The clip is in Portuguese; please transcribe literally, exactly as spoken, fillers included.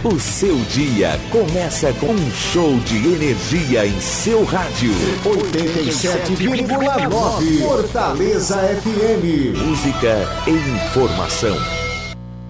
O seu dia começa com um show de energia em seu rádio. oitenta e sete vírgula nove Fortaleza F M. Música e informação.